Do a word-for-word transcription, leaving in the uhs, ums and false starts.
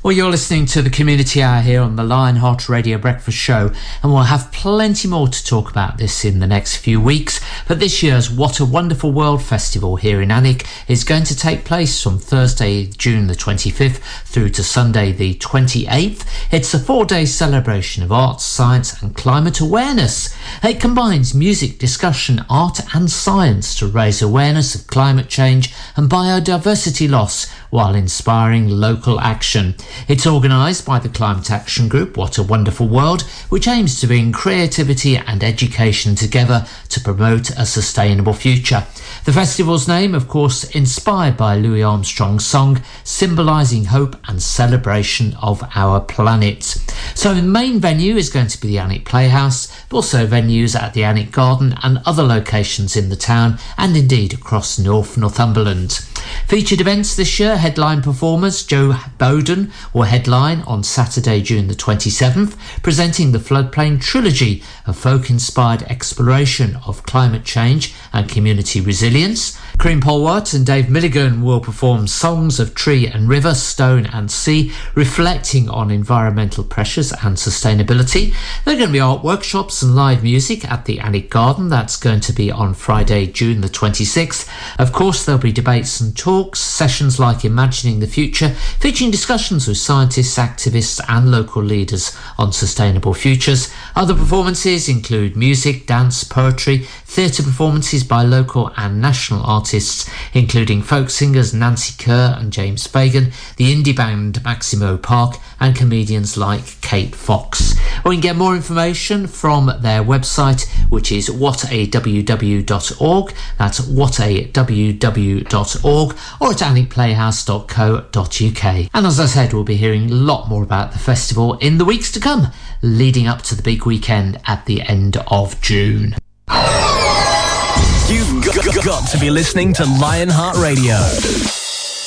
Well, you're listening to the Community Hour here on the Lionheart Radio Breakfast Show, and we'll have plenty more to talk about this in the next few weeks. But this year's What a Wonderful World Festival here in Alnwick is going to take place from Thursday, June the twenty-fifth through to Sunday the twenty-eighth. It's a four-day celebration of arts, science and climate awareness. It combines music, discussion, art and science to raise awareness of climate change and biodiversity loss while inspiring local action. It's organised by the Climate Action Group, What a Wonderful World, which aims to bring creativity and education together to promote a sustainable future. The festival's name, of course, inspired by Louis Armstrong's song, symbolising hope and celebration of our planet. So the main venue is going to be the Alnwick Playhouse, but also venues at the Alnwick Garden and other locations in the town and indeed across North Northumberland. Featured events this year, headline performers Joe Bowden will headline on Saturday, June the twenty-seventh, presenting the Floodplain Trilogy, a folk-inspired exploration of climate change and community resilience. Cream Polwart and Dave Milligan will perform songs of tree and river, stone and sea, reflecting on environmental pressures and sustainability. There are going to be art workshops and live music at the Alnwick Garden. That's going to be on Friday, June the twenty-sixth. Of course, there'll be debates and talks, sessions like Imagining the Future, featuring discussions with scientists, activists and local leaders on sustainable futures. Other performances include music, dance, poetry, theatre performances by local and national artists, including folk singers Nancy Kerr and James Fagan, the indie band Maximo Park, and comedians like Kate Fox. Or you can get more information from their website, which is what a w w dot org. That's what a w w dot org, or at alnwick playhouse dot co dot u k. And as I said, we'll be hearing a lot more about the festival in the weeks to come, leading up to the big weekend at the end of June. You've got, got to be listening to Lionheart Radio.